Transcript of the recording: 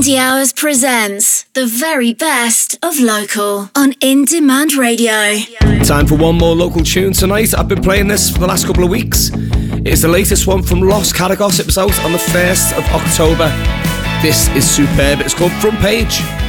Indie Hours presents the very best of local on In Demand Radio. Time for one more local tune tonight. I've been playing this for the last couple of weeks. It's the latest one from Los Caragos. It was out on the 1st of October. This is superb. It's called Front Page.